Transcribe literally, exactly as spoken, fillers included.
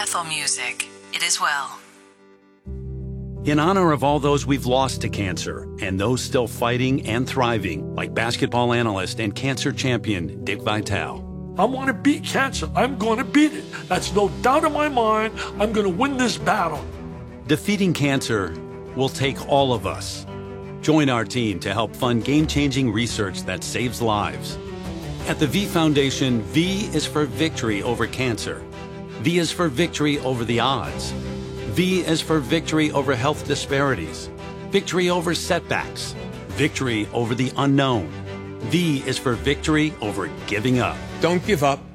Bethel Music. It is well. In honor of all those we've lost to cancer and those still fighting and thriving, like basketball analyst and cancer champion Dick Vitale. I want to beat cancer. I'm going to beat it. That's no doubt in my mind. I'm going to win this battle. Defeating cancer will take all of us. Join our team to help fund game-changing research that saves lives. At the V Foundation, V is for victory over cancer. V is for victory over the odds. V is for victory over health disparities, victory over setbacks, victory over the unknown. V is for victory over giving up. Don't give up.